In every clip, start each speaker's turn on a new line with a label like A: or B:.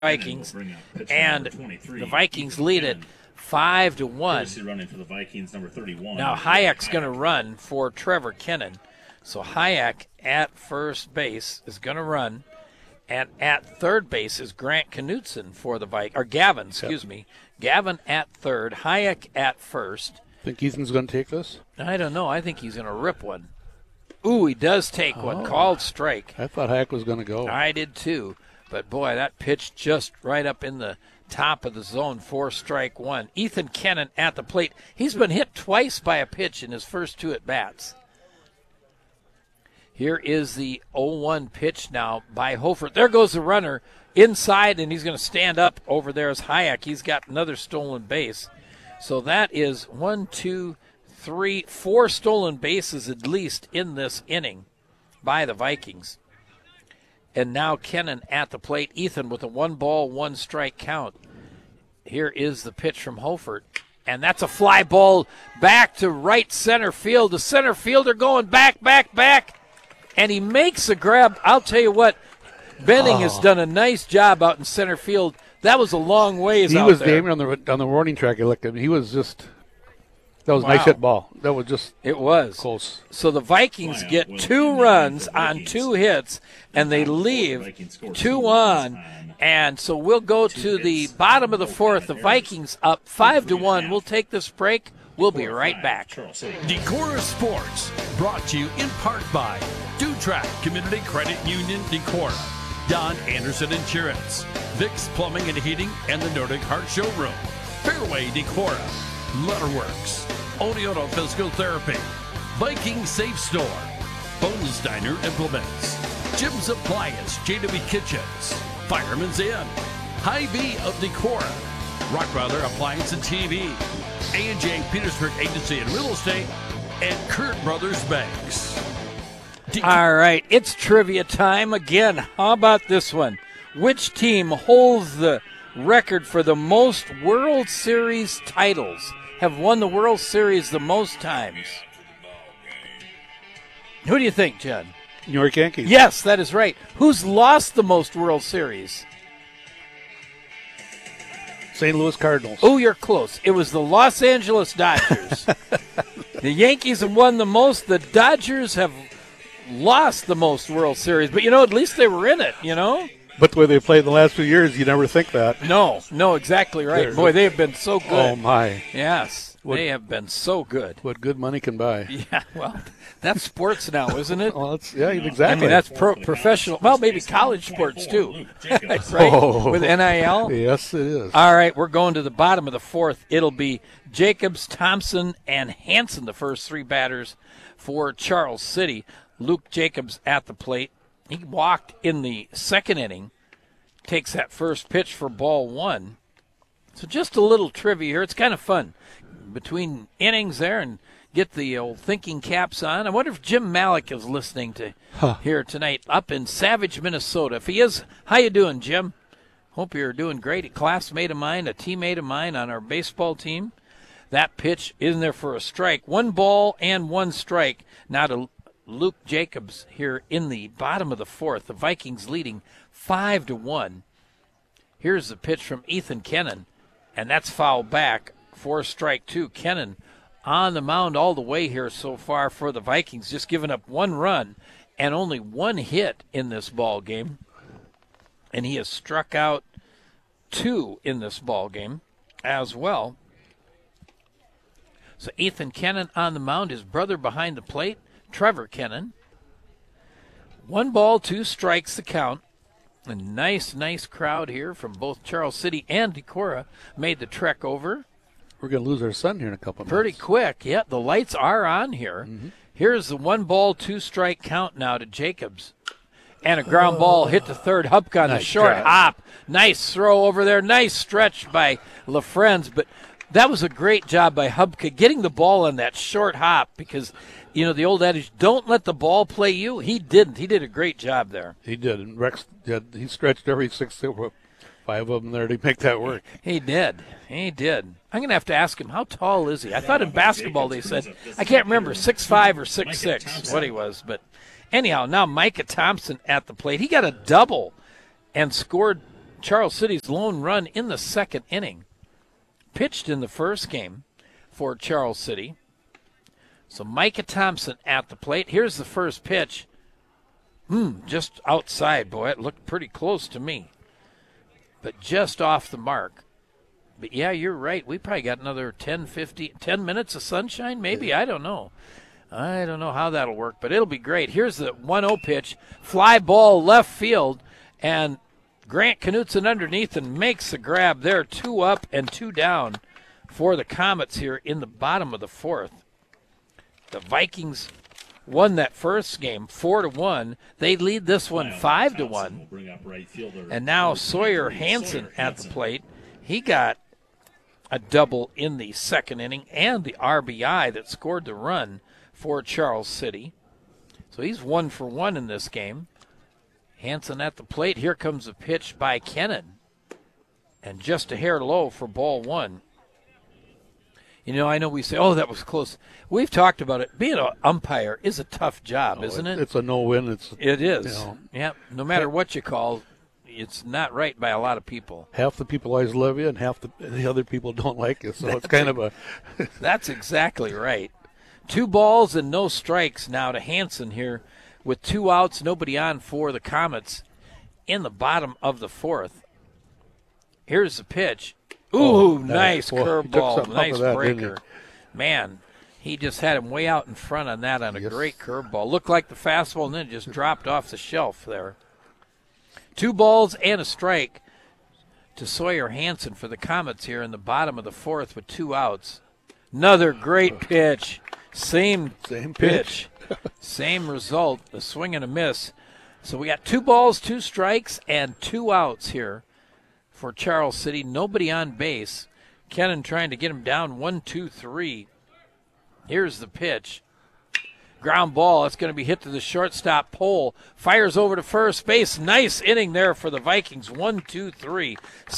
A: Vikings, and the Vikings lead it 5-1.
B: Running for the Vikings, number 31.
A: Now Hayek's going to run for Trevor Kennan. So Hayek at first base is going to run, and at third base is Grant Knutson for the Vikings, or Gavin, excuse me. Gavin at third, Hayek at first.
C: Think Ethan's going to take this?
A: I don't know. I think he's going to rip one. Ooh, he does take one. Called strike.
C: I thought Hayek was going to go.
A: I did too. But, boy, that pitch just right up in the top of the zone, 4-1. Ethan Kennan at the plate. He's been hit twice by a pitch in his first two at-bats. Here is the 0-1 pitch now by Hofert. There goes the runner inside, and he's going to stand up over there as Hayek. He's got another stolen base. So that is 1, 2, 3, 4 stolen bases at least in this inning by the Vikings. And now Kennan at the plate. Ethan with a 1-ball, 1-strike count. Here is the pitch from Hofert. And that's a fly ball back to right center field. The center fielder going back. And he makes a grab. I'll tell you what, Benning has done a nice job out in center field. That was a long ways out there.
C: He was aiming on the warning track. I looked at him. He was just – that was a nice hit ball. That was just
A: – it was.
C: Close.
A: So the Vikings get 2 runs on 2 hits, and they leave 2 on. And so we'll go to the bottom of the fourth. The Vikings up 5-1. We'll take this break. We'll be right back.
D: Decorah Sports, brought to you in part by Dutrack Community Credit Union Decorah, Don Anderson Insurance, Vicks Plumbing and Heating, and the Nordic Heart Showroom, Fairway Decorah, Letterworks, Oneoto Physical Therapy, Viking Safe Store, Bones Diner Implements, Jim's Appliance, JW Kitchens, Fireman's Inn, Hy-Vee of Decorah, Rockbrother Appliance and TV, A&J Petersburg Agency and Real Estate, and Kurt Brothers Banks.
A: All right, it's trivia time again. How about this one? Which team holds the record for the most World Series titles? Have won the World Series the most times? Who do you think, Judd?
C: New York Yankees.
A: Yes, that is right. Who's lost the most World Series?
C: St. Louis Cardinals.
A: Oh, you're close. It was the Los Angeles Dodgers. The Yankees have won the most. The Dodgers have lost the most World Series. But, at least they were in it,
C: But the way they played the last few years, you never think that.
A: No, exactly right. Boy, they have been so good.
C: Oh, my.
A: Yes, they have been so good.
C: What good money can buy.
A: Yeah, well, that's sports now, isn't it?
C: Well, exactly.
A: I mean, that's professional. Well, maybe college sports, too. Right? With NIL?
C: Yes, it is.
A: All right, we're going to the bottom of the fourth. It'll be Jacobs, Thompson, and Hanson, the first 3 batters for Charles City. Luke Jacobs at the plate. He walked in the second inning, takes that first pitch for ball 1. So just a little trivia here. It's kind of fun between innings there and get the old thinking caps on. I wonder if Jim Malik is listening to here tonight up in Savage, Minnesota. If he is, how you doing, Jim? Hope you're doing great. A classmate of mine, a teammate of mine on our baseball team. That pitch is in there for a strike. 1 ball and 1 strike. Now to Luke Jacobs here in the bottom of the fourth. The Vikings leading 5-1. Here's the pitch from Ethan Kennan, and that's fouled back for strike 2. Kennan on the mound all the way here so far for the Vikings, just giving up 1 run and only 1 hit in this ball game. And he has struck out 2 in this ball game as well. So Ethan Kennan on the mound, his brother behind the plate, Trevor Kennan. 1 ball, 2 strikes the count. A nice crowd here from both Charles City and Decorah made the trek over.
C: We're going to lose our sun here in a couple of minutes.
A: Pretty quick. Yeah, the lights are on here. Mm-hmm. Here's the 1 ball, 2 strike count now to Jacobs. And a ground ball hit to third. Hupka on the short hop. Nice throw over there. Nice stretch by LaFrenz. But that was a great job by Hupka getting the ball on that short hop because, the old adage, don't let the ball play you. He didn't. He did a great job there.
C: He did. And Rex, he stretched every 5 of them there to make that work.
A: He did. I'm going to have to ask him, how tall is he? I thought in basketball they said, I can't remember, 6'5" or 6'6", what he was. But anyhow, now Micah Thompson at the plate. He got a double and scored Charles City's lone run in the second inning. Pitched in the first game for Charles City. So Micah Thompson at the plate. Here's the first pitch. Just outside, boy. It looked pretty close to me. But just off the mark. But, yeah, you're right. We probably got another 10 minutes of sunshine, maybe. I don't know. I don't know how that'll work, but it'll be great. Here's the 1-0 pitch. Fly ball left field, and Grant Knutson underneath and makes the grab there. 2 up and 2 down for the Comets here in the bottom of the fourth. The Vikings won that first game 4-1. They lead this one 5-1. And now Sawyer Hansen at the plate. He got a double in the second inning and the RBI that scored the run for Charles City. So he's 1 for 1 in this game. Hansen at the plate. Here comes a pitch by Kennan. And just a hair low for ball 1. You know, I know we say, oh, that was close. We've talked about it. Being an umpire is a tough job, isn't it?
C: It's a no-win.
A: It is.
C: You know,
A: yeah, no matter what you call, it's not right by a lot of people.
C: Half the people always love you, and half the other people don't like you. So it's kind of a.
A: That's exactly right. 2 balls and no strikes now to Hansen here, with 2 outs, nobody on for the Comets in the bottom of the fourth. Here's the pitch. Ooh, nice curveball, nice breaker. Man, he just had him way out in front on that on a great curveball. Looked like the fastball, and then it just dropped off the shelf there. 2 balls and a strike to Sawyer Hansen for the Comets here in the bottom of the fourth with 2 outs. Another great pitch. Same pitch. Same result, a swing and a miss. So we got 2 balls, 2 strikes, and 2 outs here for Charles City. Nobody on base. Kennan trying to get him down 1-2-3. Here's the pitch. Ground ball. It's going to be hit to the shortstop pole. Fires over to first base. Nice inning there for the Vikings. 1-2-3.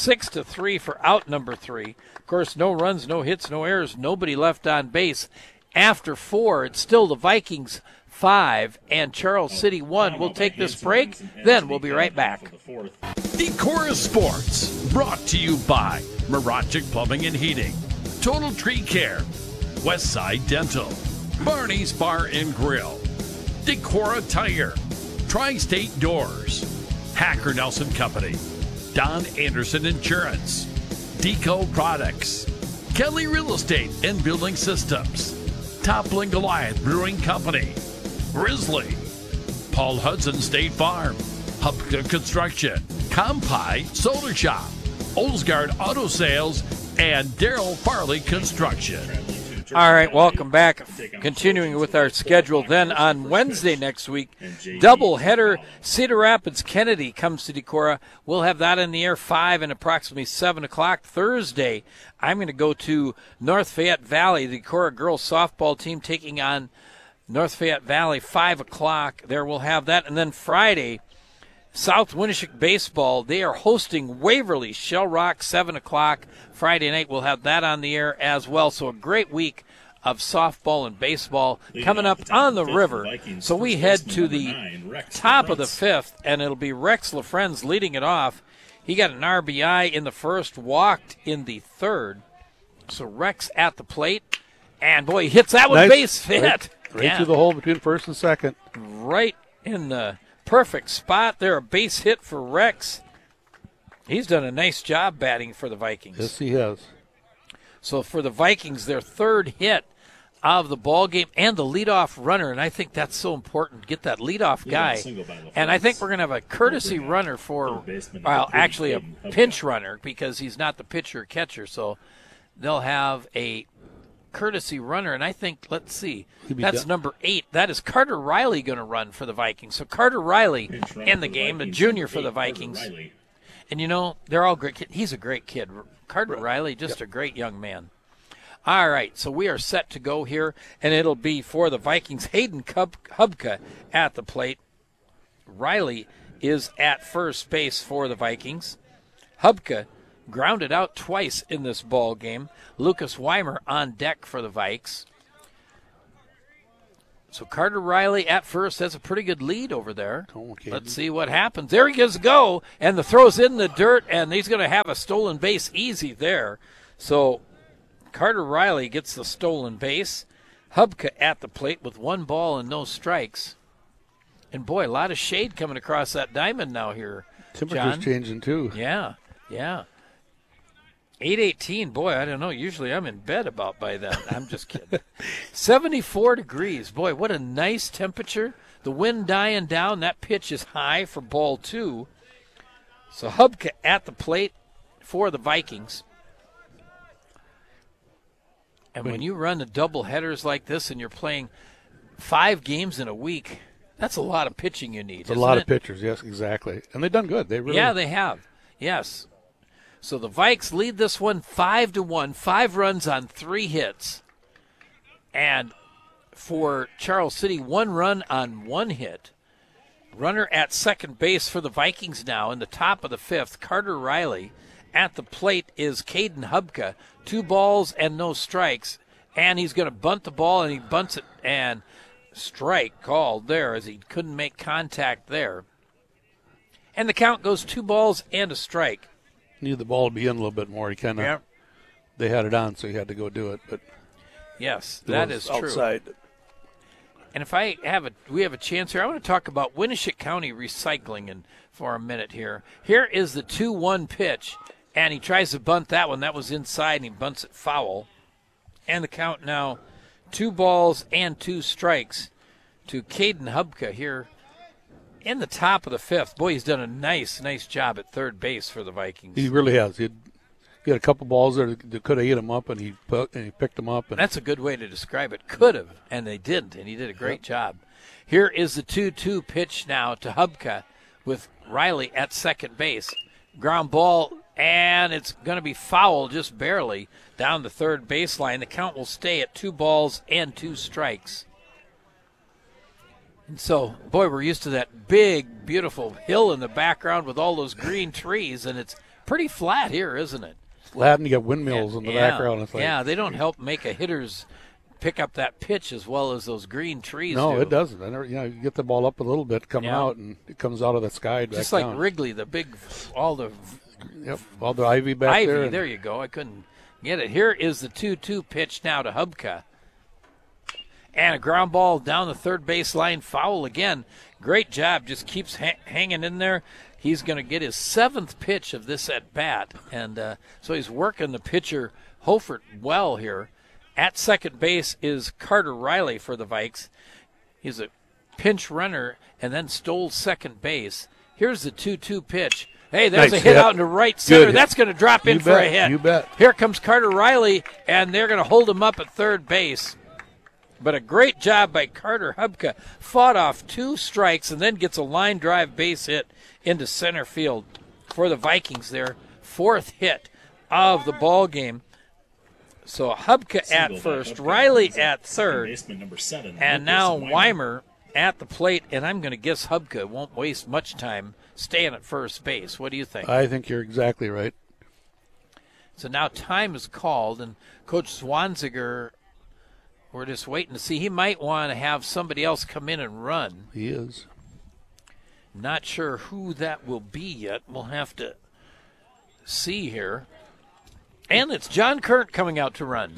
A: 6-3 for out number 3. Of course, no runs, no hits, no errors. Nobody left on base. After 4, it's still the Vikings 5 and Charles City 1. We'll take this break, then we'll be right back.
D: Decorah Sports, brought to you by Mirachik Plumbing and Heating, Total Tree Care, Westside Dental, Barney's Bar and Grill, Decorah Tire, Tri-State Doors, Hacker Nelson Company, Don Anderson Insurance, Deco Products, Kelly Real Estate and Building Systems, Toppling Goliath Brewing Company, Grizzly, Paul Hudson State Farm, Hubka Construction, Compi Solar Shop, Olsgaard Auto Sales, and Darrell Farley Construction.
A: All right, welcome back. Continuing with our schedule, then on Wednesday next week, doubleheader, Cedar Rapids Kennedy comes to Decorah. We'll have that in the air 5 and approximately 7 o'clock. Thursday, I'm going to go to North Fayette Valley, the Decorah girls softball team taking on North Fayette Valley, 5 o'clock. There we'll have that. And then Friday, South Winneshiek Baseball, they are hosting Waverly Shell Rock, 7 o'clock. Friday night, we'll have that on the air as well. So a great week of softball and baseball coming up on the river. So we head to the top of the 5th, and it'll be Rex LaFrenz leading it off. He got an RBI in the first, walked in the third. So Rex at the plate, and boy, he hits that one
C: nice.
A: Base hit.
C: Right through the hole between first and second.
A: Right in the perfect spot there, a base hit for Rex. He's done a nice job batting for the Vikings.
C: Yes, he has.
A: So for the Vikings, their 3rd hit of the ball game and the leadoff runner, and I think that's so important. Get that leadoff guy. And I think we're going to have a courtesy runner for, well, actually a pinch runner because he's not the pitcher or catcher. So they'll have a courtesy runner, and I think, let's see, that's number 8. That is Carter Riley going to run for the Vikings. So Carter Riley in the game, the junior for the Vikings. And, you know, they're all great kids. He's a great kid. Carter Riley, just a great young man. All right, so we are set to go here, and it'll be for the Vikings, Hayden Hubka at the plate. Riley is at first base for the Vikings. Hubka grounded out twice in this ball game. Lucas Weimer on deck for the Vikes. So Carter Riley at first has a pretty good lead over there.
C: Okay.
A: Let's see what happens. There he goes, and the throw's in the dirt, and he's going to have a stolen base easy there. So Carter Riley gets the stolen base. Hubka at the plate with 1 ball and no strikes. And, boy, a lot of shade coming across that diamond now here,
C: Temperature's
A: John.
C: changing, too.
A: Yeah. 8:18, boy, I don't know. Usually I'm in bed about by then. I'm just kidding. 74 degrees. Boy, what a nice temperature. The wind dying down. That pitch is high for ball 2. So Hubka at the plate for the Vikings. And when you run the double headers like this and you're playing 5 games in a week, that's a lot of pitching you need.
C: It's a lot of pitchers, yes, exactly. And they've done good. They
A: have. Yes. So the Vikes lead this one 5-1, 5 runs on 3 hits. And for Charles City, 1 run on 1 hit. Runner at second base for the Vikings now in the top of the 5th, Carter Riley. At the plate is Caden Hubka, 2 balls and no strikes. And he's going to bunt the ball, and he bunts it, and strike called there as he couldn't make contact there. And the count goes 2 balls and a strike.
C: Need the ball to be in a little bit more. He kind of, They had it on, so he had to go do it. But
A: yes, that is true.
C: Outside.
A: And if we have a chance here, I want to talk about Winneshiek County recycling for a minute here. Here is the 2-1 pitch, and he tries to bunt that one. That was inside, and he bunts it foul. And the count now 2 balls and 2 strikes to Caden Hubka here in the top of the 5th. Boy, he's done a nice job at third base for the Vikings.
C: He really has. He had a couple balls there that could have ate him up, and he picked them up. And
A: that's a good way to describe it. Could have, and they didn't, and he did a great job. Here is the 2-2 pitch now to Hubka with Riley at second base. Ground ball, and it's going to be foul just barely down the third baseline. The count will stay at 2 balls and 2 strikes. And so, boy, we're used to that big, beautiful hill in the background with all those green trees, and it's pretty flat here, isn't it?
C: Flat, and you got windmills in the background. It's like,
A: they don't help make a hitter's pick up that pitch as well as those green trees
C: No,
A: do.
C: it doesn't. You get the ball up a little bit, coming out, and it comes out of the sky back
A: just like
C: down.
A: Wrigley, the big, all the
C: ivy back there.
A: There you go. I couldn't get it. Here is the 2-2 pitch now to Hubka. And a ground ball down the third baseline, foul again. Great job, just keeps hanging in there. He's going to get his 7th pitch of this at bat, and so he's working the pitcher Hofert well here. At second base is Carter Riley for the Vikes. He's a pinch runner and then stole second base. Here's the 2-2 pitch. Hey, there's
C: nice
A: a hit
C: hit.
A: out into right center.
C: Good.
A: That's going to drop in for a hit.
C: You bet.
A: Here comes Carter Riley, and they're going to hold him up at third base. But a great job by Carter Hubka. Fought off 2 strikes and then gets a line drive base hit into center field for the Vikings there. 4th hit of the ball game. So Hubka at first, Riley at third,
B: baseman number 7,
A: and
B: Lucas
A: now
B: Weimer.
A: Weimer at the plate. And I'm going to guess Hubka won't waste much time staying at first base. What do you think?
C: I think you're exactly right.
A: So now time is called, and Coach Zwanziger, we're just waiting to see. He might want to have somebody else come in and run.
C: He is.
A: Not sure who that will be yet. We'll have to see here. And it's John Kurt coming out to run.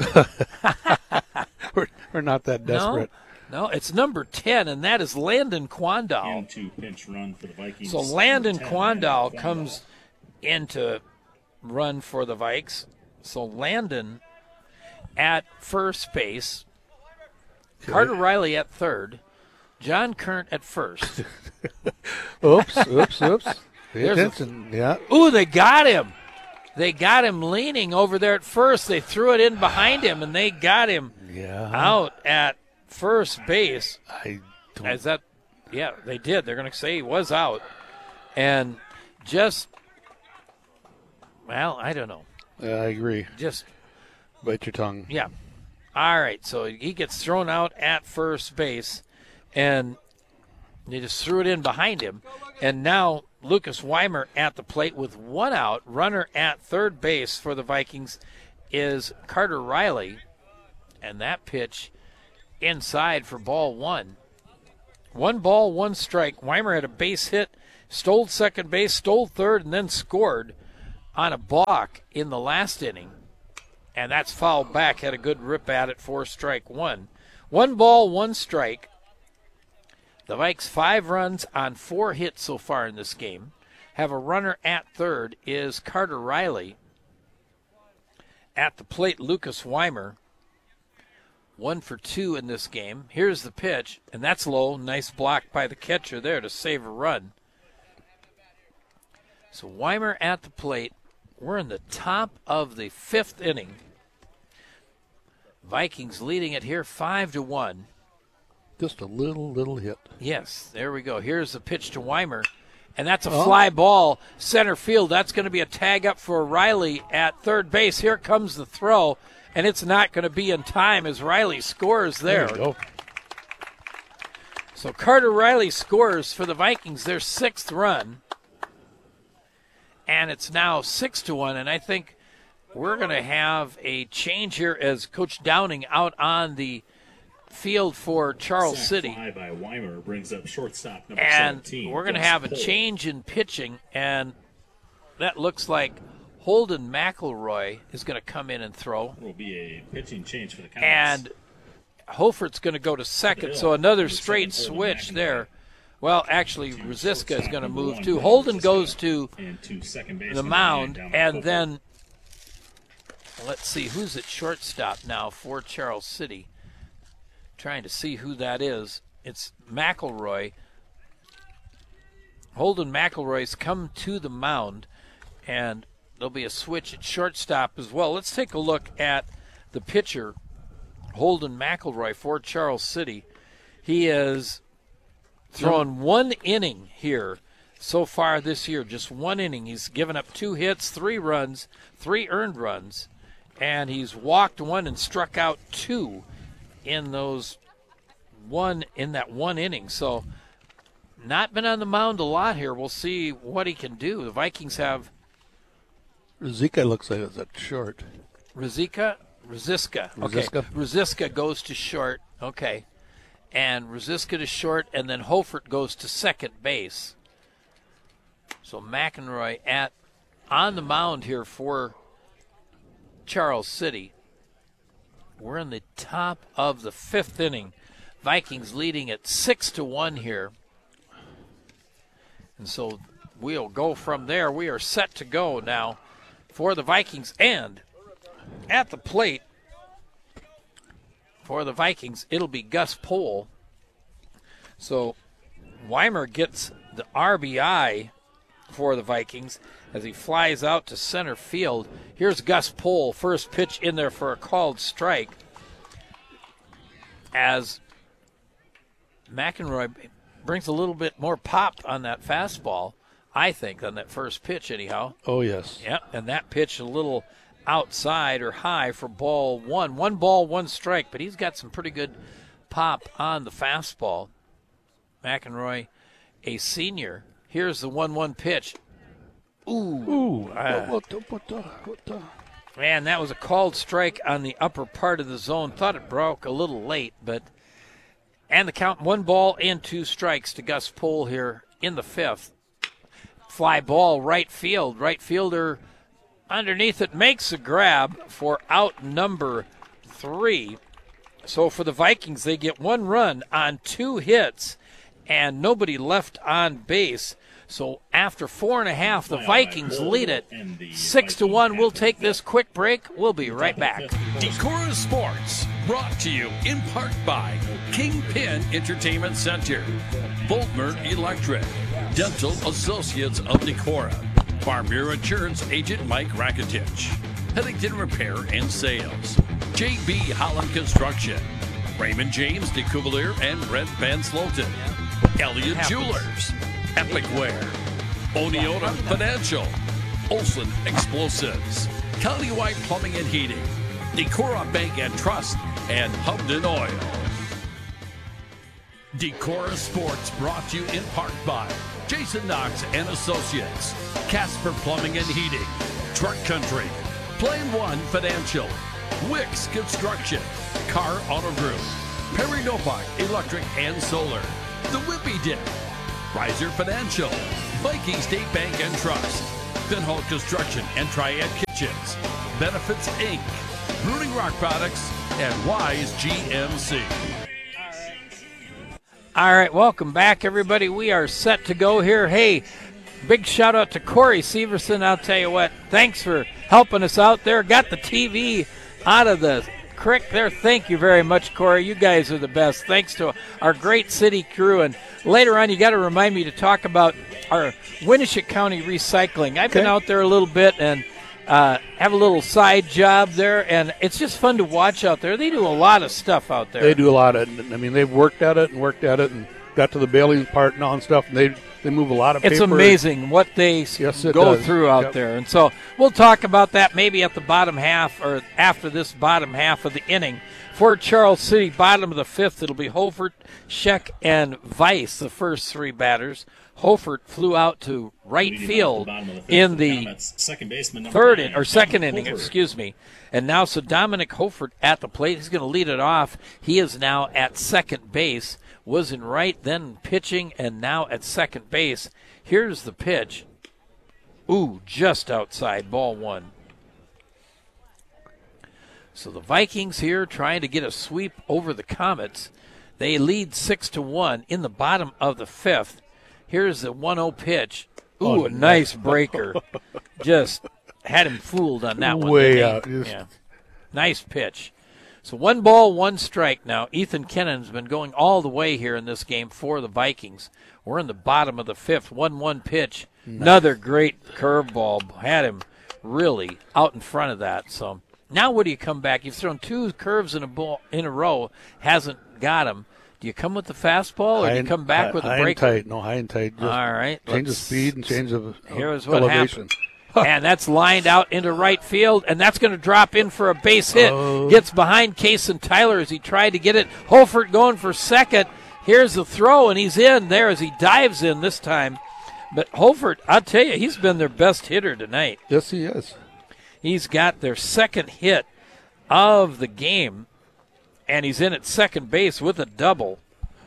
C: We're not that desperate.
A: No, it's number 10, and that is Landon Quandal.
B: And 2 pinch run for the Vikings.
A: So Landon
B: Number 10,
A: Quandal comes in to run for the Vikes. So Landon at first base. Carter Riley at third. John Kurt at first.
C: Oops. Pay
A: There's
C: attention. Yeah.
A: Ooh, they got him. They got him leaning over there at first. They threw it in behind him, and they got him out at first base.
C: I don't.
A: Is that? Yeah, they did. They're going to say he was out. And just, well, I don't know.
C: I agree.
A: Just,
C: Bite your tongue.
A: yeah. All right, so he gets thrown out at first base, and they just threw it in behind him. And now Lucas Weimer at the plate with 1 out. Runner at third base for the Vikings is Carter Riley. And that pitch inside for ball one. 1 ball, 1 strike. Weimer had a base hit, stole second base, stole third, and then scored on a balk in the last inning. And that's fouled back. Had a good rip at it for strike one. 1 ball, 1 strike. The Vikes 5 runs on 4 hits so far in this game. Have a runner at third is Carter Riley. At the plate, Lucas Weimer. 1 for 2 in this game. Here's the pitch, and that's low. Nice block by the catcher there to save a run. So Weimer at the plate. We're in the top of the 5th inning. Vikings leading it here 5-1.
C: Just a little hit.
A: Yes, there we go. Here's the pitch to Weimer, and that's a fly ball center field. That's going to be a tag up for Riley at third base. Here comes the throw, and it's not going to be in time as Riley scores there.
C: There you go.
A: So Carter Riley scores for the Vikings their 6th run, and it's now 6-1, and I think we're going to have a change here as Coach Downing out on the field for Charles City.
B: Fly by Weimer brings up shortstop number
A: And
B: 17.
A: we're going to
B: Gus
A: have a
B: Pohl.
A: change in pitching, and that looks like Holden McElroy is going to come in and throw.
B: Will be a pitching change for the Coyotes.
A: And Hofert's going to go to second, so another straight switch there. Well, actually, Rosiska is going to move too. Holden goes to
B: and to second base
A: the
B: for
A: mound,
B: down
A: and
B: Pohl.
A: then let's see who's at shortstop now for Charles City. Trying to see who that is. It's McElroy. Holden McElroy's come to the mound, and there'll be a switch at shortstop as well. Let's take a look at the pitcher, Holden McElroy for Charles City. He has thrown 1 inning here so far this year, just 1 inning. He's given up 2 hits, 3 runs, 3 earned runs, and he's walked 1 and struck out 2 in that 1 inning. So not been on the mound a lot here. We'll see what he can do. The Vikings have
C: Zika looks like it's at short.
A: Rosiska. Okay. Rosiska goes to short. Okay. And Rosiska to short, and then Hofert goes to second base. So McElroy on the mound here for Charles City. We're in the top of the 5th inning. Vikings leading at 6-1 here. And so we'll go from there. We are set to go now for the Vikings. And at the plate for the Vikings, it'll be Gus Pohl. So Weimer gets the RBI for the Vikings as he flies out to center field. Here's Gus Pohl, first pitch in there for a called strike, as McElroy brings a little bit more pop on that fastball, I think, on that first pitch anyhow.
C: Oh, yes.
A: Yep, and that pitch a little outside or high for ball 1. 1 ball, 1 strike, but he's got some pretty good pop on the fastball. McElroy, a senior. Here's the 1-1 pitch.
C: Ooh. What the?
A: Man, that was a called strike on the upper part of the zone. Thought it broke a little late, but and the count 1 ball and 2 strikes to Gus Pohl here in the 5th. Fly ball right field. Right fielder underneath it makes a grab for out number 3. So for the Vikings, they get 1 run on 2 hits and nobody left on base. So after 4.5, the Vikings lead it 6-1. We'll take this quick break. We'll be right back.
D: Decorah Sports, brought to you in part by Kingpin Entertainment Center, Voltmer Electric, Dental Associates of Decorah, Farmier Insurance Agent Mike Rakitich, Pennington Repair and Sales, JB Holland Construction, Raymond James DeCoulier and Brent Van Sloten, Elliott Jewelers, Epic Wear, Oneota Financial, Olson Explosives, Countywide Plumbing and Heating, Decorah Bank and Trust, and Hubden Oil. Decorah Sports brought to you in part by Jason Knox and Associates, Casper Plumbing and Heating, Truck Country, Plan One Financial, Wicks Construction, Car Auto Group, Perry Nopok Electric and Solar, The Whippy Dip, Riser Financial, Viking State Bank and Trust, Finhall Construction and Triad Kitchens, Benefits Inc., Ruling Rock Products, and Wise GMC.
A: All right, welcome back, everybody. We are set to go here. Hey, big shout out to Corey Severson. I'll tell you what, thanks for helping us out there. Got the TV out of the crick there. Thank you very much, Corey. You guys are the best. Thanks to our great city crew. And later on, you got to remind me to talk about our Winneshiek County Recycling. I've been out there a little bit and have a little side job there, and it's just fun to watch out there. They do a lot of stuff out there.
C: They do a lot of it. I mean, they've worked at it and got to the baling part now and stuff, and they move a lot of paper.
A: It's amazing what they go through out there. And so we'll talk about that maybe at the bottom half or after this bottom half of the inning. For Charles City, bottom of the fifth, it'll be Hofert, Scheck, and Weiss, the first three batters. Hofert flew out to right field in the second inning, excuse me. And now so Dominic Hofert at the plate. He's going to lead it off. He is now at second base. Was in right, then pitching, and now at second base. Here's the pitch. Ooh, just outside, ball one. So the Vikings here trying to get a sweep over the Comets. They lead 6-1 in the bottom of the fifth. Here's the 1-0 pitch. Ooh, a nice breaker. Just had him fooled on that one.
C: Way out.
A: Yeah. Nice pitch. So 1 ball, 1 strike now. Ethan Kennan's been going all the way here in this game for the Vikings. We're in the bottom of the fifth. 1-1 pitch. Nice. Another great curveball. Had him really out in front of that. So now what do you come back? You've thrown 2 curves in a row. Hasn't got him. Do you come with the fastball or do you come back with a breaker?
C: High and tight. No, high and tight. Just
A: all right.
C: Change the speed and change the
A: Here's what
C: elevation.
A: Happened. And that's lined out into right field, and that's going to drop in for a base hit. Gets behind Kason Tyler as he tried to get it. Hofert going for second. Here's the throw, and he's in there as he dives in this time. But Hofert, I'll tell you, he's been their best hitter tonight.
C: Yes, he is.
A: He's got their second hit of the game, and he's in at second base with a double.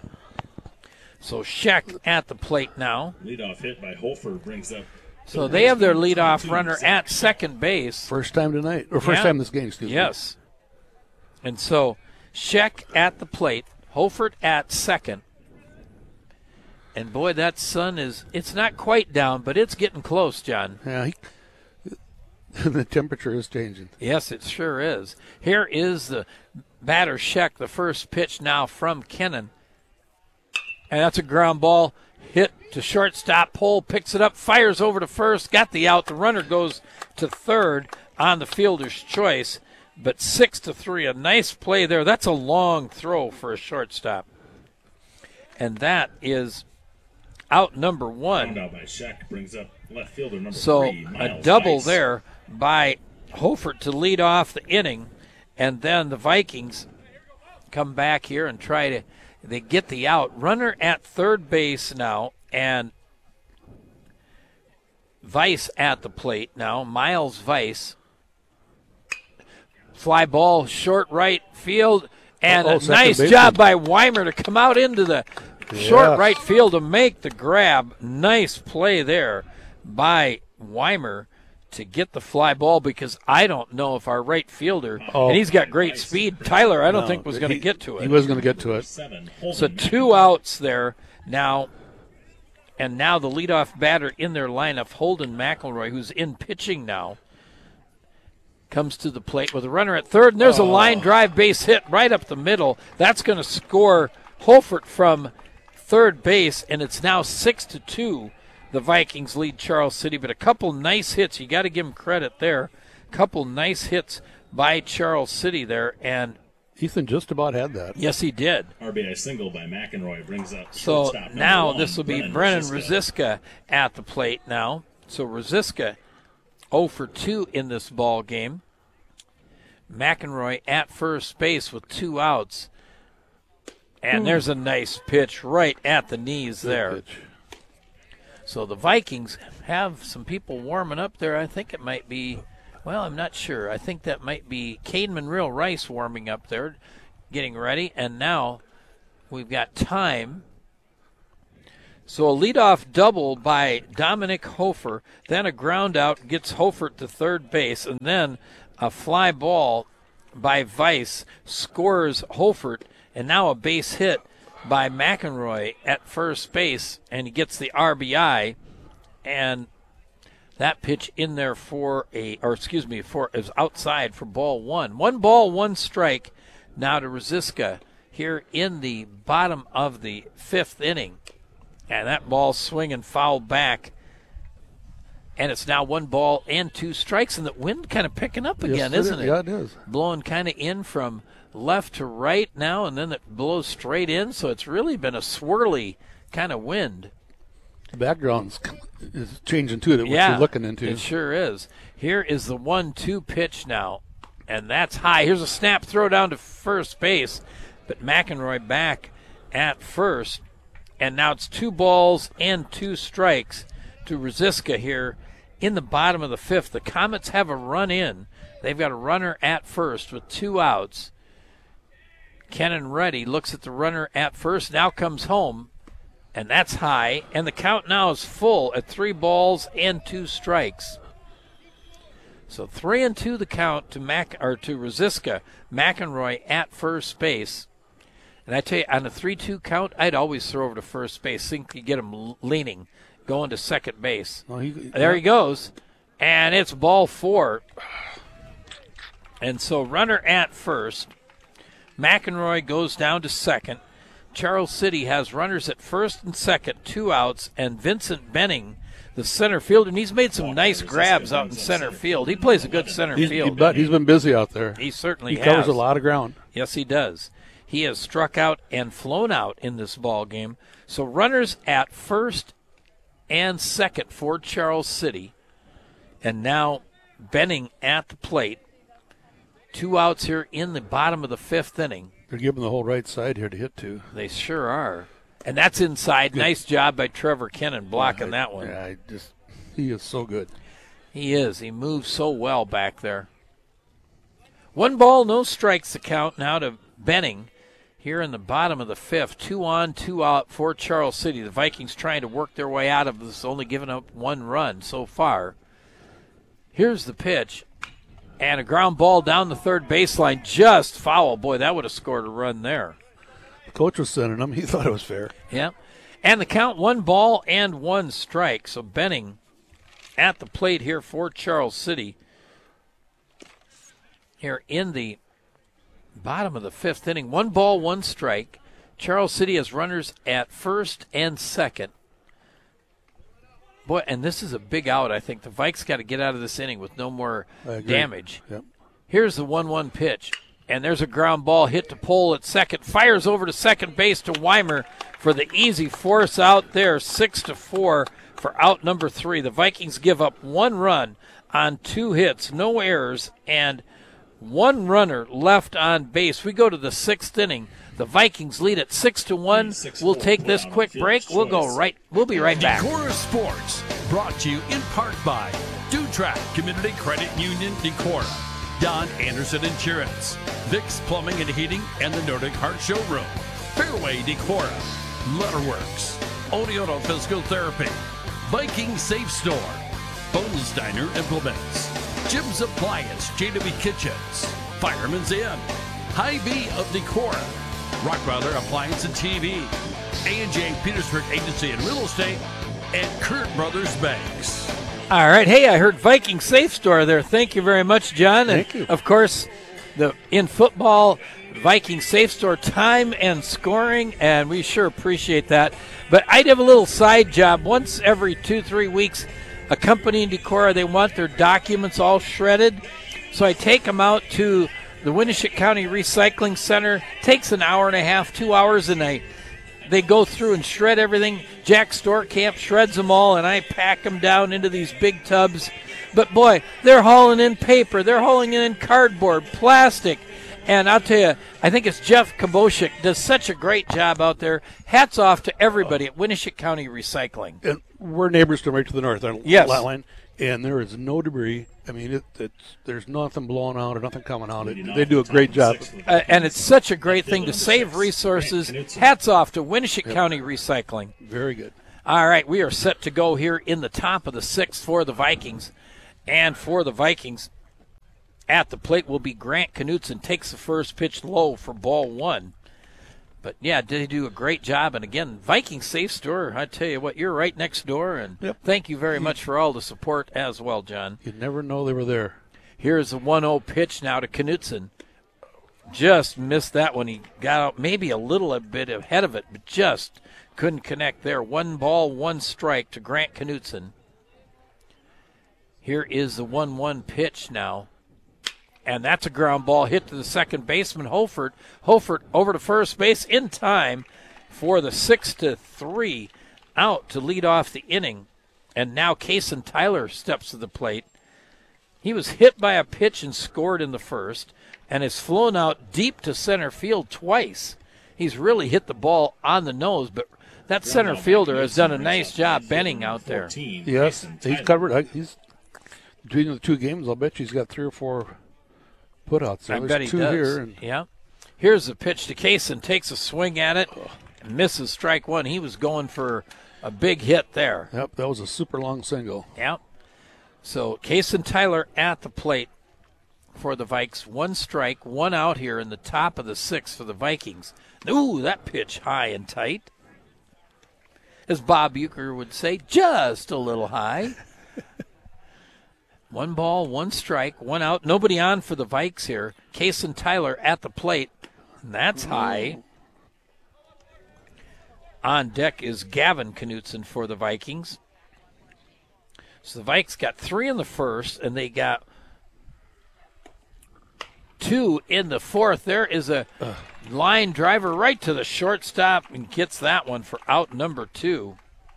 A: So Scheck at the plate now.
B: Leadoff hit by Hofer brings up.
A: So they have their leadoff runner at second base.
C: First time tonight, or first time this game, excuse me.
A: Yes. And so Scheck at the plate, Hofert at second. And boy, that sun it's not quite down, but it's getting close, John.
C: Yeah, the temperature is changing.
A: Yes, it sure is. Here is the batter Scheck, the first pitch now from Kennan. And that's a ground ball hit to shortstop. Pole picks it up, fires over to first, got the out. The runner goes to third on the fielder's choice. But 6-3, a nice play there. That's a long throw for a shortstop. And that is out number 1.
B: Out by Scheck brings up left fielder number 3.
A: So a double
B: Weiss.
A: there by Hofert to lead off the inning. And then the Vikings come back here and they get the out. Runner at third base now, and Weiss at the plate now. Miles Weiss. Fly ball, short right field, and a nice job by Weimer to come out into the short right field to make the grab. Nice play there by Weimer to get the fly ball, because I don't know if our right fielder, and he's got great speed, Tyler, I don't think was going to get to it.
C: He was going to get to it.
A: So 2 outs there now, and now the leadoff batter in their lineup, Holden McElroy, who's in pitching now, comes to the plate with a runner at third, and there's a line drive base hit right up the middle. That's going to score Hofert from third base, and it's now 6-2. The Vikings lead Charles City, but a couple nice hits. You got to give them credit there. A couple nice hits by Charles City there, and
C: Ethan just about had that.
A: Yes, he did.
B: RBI single by McEnroy brings up
A: so
B: shortstop
A: now
B: number 1,
A: this will be Brennan Rosiska at the plate now. So Rosiska 0 for 2 in this ball game. McEnroy at first base with 2 outs. And there's a nice pitch right at the knees there. So the Vikings have some people warming up there. I think it might be, well, I'm not sure. I think that might be Cade Monreal Rice warming up there. getting ready, and now we've got time. So a leadoff double by Dominic Hofer, then a ground out gets Hofer to third base, and then a fly ball by Weiss scores Hofer, and now a base hit by McEnroy at first base, and he gets the RBI, and that pitch in there is outside for ball one. 1 ball, 1 strike now to Rosiska here in the bottom of the 5th inning. And that ball swinging foul back. And it's now 1 ball and 2 strikes. And the wind kind of picking up again, isn't it?
C: Yeah, it is.
A: Blowing kind of in from left to right now, and then it blows straight in. So it's really been a swirly kind of wind.
C: The background is changing too, what you're looking into.
A: It sure is. Here is the 1-2 pitch now. And that's high. Here's a snap throw down to first base. But McEnroy back at first. And now it's 2 balls and 2 strikes to Rosiska here in the bottom of the 5th. The Comets have a run in. They've got a runner at first with 2 outs. Kenan Reddy looks at the runner at first, now comes home, and that's high. And the count now is full at 3 balls and 2 strikes. So 3-2 the count to Rosiska. McEnroy at first base. And I tell you, on a 3-2 count, I'd always throw over to first base. Think you get him leaning, going to second base.
C: Well,
A: there he goes. And it's ball 4. And so runner at first. McEnroy goes down to second. Charles City has runners at first and second, 2 outs. And Vincent Benning, the center fielder, and he's made some nice grabs out in center field. He plays a good center field.
C: But he's been busy out there.
A: He certainly has.
C: He covers a lot of ground.
A: Yes, he does. He has struck out and flown out in this ball game. So runners at first and second for Charles City. And now Benning at the plate. 2 outs here in the bottom of the 5th inning.
C: They're giving the whole right side here to hit to.
A: They sure are. And that's inside. Good. Nice job by Trevor Kennan blocking that one.
C: Yeah, he is so good.
A: He is. He moves so well back there. 1 ball, no strikes the count now to Benning. Here in the bottom of the 5th, 2 on, 2 out for Charles City. The Vikings trying to work their way out of this, only giving up 1 run so far. Here's the pitch, and a ground ball down the third baseline, just foul. Boy, that would have scored a run there.
C: The coach was sending him. He thought it was fair.
A: Yeah, and the count 1 ball and 1 strike. So Benning at the plate here for Charles City. Here in the bottom of the 5th inning, 1 ball, 1 strike. Charles City has runners at first and second. Boy, and this is a big out. I think the Vikes got to get out of this inning with no more damage.
C: Yep.
A: Here's the 1-1 pitch, and there's a ground ball hit to pole at second. Fires over to second base to Weimer for the easy force out there, 6-4 for out number 3. The Vikings give up 1 run on 2 hits, no errors, and 1 runner left on base. We go to the 6th inning. The Vikings lead at 6-1. We'll take this quick break. We'll be right back.
D: Decorah Sports, brought to you in part by Dutrack Community Credit Union Decorah, Don Anderson Insurance, Vicks Plumbing and Heating, and the Nordic Heart Showroom, Fairway Decorah, Letterworks, Odioto Physical Therapy, Viking Safe Store, Bones Diner Implements, Jim's Appliance, JW Kitchens, Fireman's Inn, Hy-Vee of Decorah, Rockweather Appliance and TV, A&J Petersburg Agency and Real Estate, and Kurt Brothers Banks.
A: All right. Hey, I heard Viking Safe Store there. Thank you very much, John.
C: Thank you.
A: Of course, in football, Viking Safe Store, time and scoring, and we sure appreciate that. But I'd have a little side job once every 2-3 weeks. A company in Decorah, they want their documents all shredded. So I take them out to the Winneshiek County Recycling Center. Takes an hour and a half, 2 hours, and they go through and shred everything. Jack Storkamp shreds them all, and I pack them down into these big tubs. But, boy, they're hauling in paper. They're hauling in cardboard, plastic. And I'll tell you, I think it's Jeff Kaboshik does such a great job out there. Hats off to everybody at Winneshiek County Recycling.
C: And we're neighbors to right to the north.
A: Yes.
C: Lot line. and there is no debris. I mean, there's nothing blowing out or nothing coming out.
B: Leading
C: They
B: off
C: do
B: the
C: a
B: top
C: great
B: of
C: job.
B: the sixth with
A: And it's such a great
B: Fielder
A: thing to
B: number
A: save
B: 6,
A: resources.
B: Grant Knutson.
A: Hats off to Winneshiek County Recycling.
C: Very good.
A: All right, we are set to go here in the top of the sixth for the Vikings. And for the Vikings, at the plate will be Grant Knutson. Takes the first pitch low for ball 1. But, yeah, did he do a great job. And, again, Viking Safe Store, I tell you what, you're right next door. And Thank you very much for all the support as well, John.
C: You never know they were there.
A: Here's the 1-0 pitch now to Knutson. Just missed that one. He got out maybe a little bit ahead of it, but just couldn't connect there. 1 ball, 1 strike to Grant Knutson. Here is the 1-1 pitch now. And that's a ground ball hit to the second baseman, Holford. Holford over to first base in time for the 6-3 out to lead off the inning. And now Kason Tyler steps to the plate. He was hit by a pitch and scored in the first and has flown out deep to center field twice. He's really hit the ball on the nose, but that center fielder has done a nice job bending out there.
C: Yes, he's covered. He's between the 2 games. I'll bet you he's got 3 or 4 putouts.
A: I
C: There's
A: bet he
C: 2
A: does.
C: here.
A: Yeah. Here's the pitch to Kason. Takes a swing at it. Misses strike 1. He was going for a big hit there.
C: Yep, that was a super long single.
A: Yep. So Kason Tyler at the plate for the Vikes. 1 strike, 1 out here in the top of the 6th for the Vikings. Ooh, that pitch high and tight. As Bob Euchre would say, just a little high. 1 ball, 1 strike, 1 out. Nobody on for the Vikes here. Kason Tyler at the plate. And that's high. On deck is Gavin Knutson for the Vikings. So the Vikes got 3 in the first, and they got 2 in the fourth. There is a line driver right to the shortstop and gets that one for out number 2.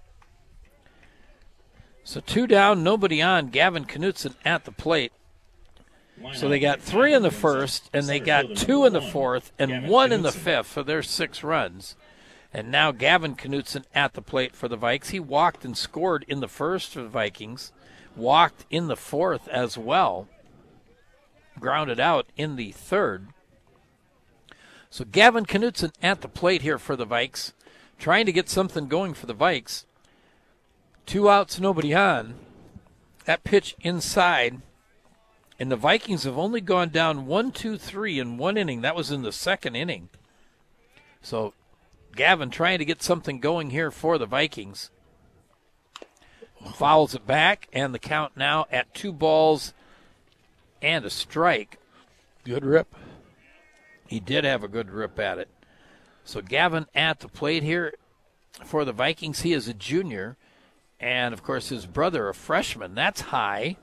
A: So 2 down, nobody on. Gavin Knutson at the plate. So they got 3 in the first, and they got 2 in the fourth, and 1 in the fifth. So there's 6 runs. And now Gavin Knutson at the plate for the Vikes. He walked and scored in the first for the Vikings. Walked in the fourth as well. Grounded out in the third. So Gavin Knutson at the plate here for the Vikes. Trying to get something going for the Vikes. 2 outs, nobody on. That pitch inside. And the Vikings have only gone down 1-2-3 in 1 inning. That was in the 2nd inning. So Gavin trying to get something going here for the Vikings. Fouls it back, and the count now at 2 balls and a strike.
C: Good rip.
A: He did have a good rip at it. So Gavin at the plate here for the Vikings. He is a junior. And, of course, his brother, a freshman. That's high.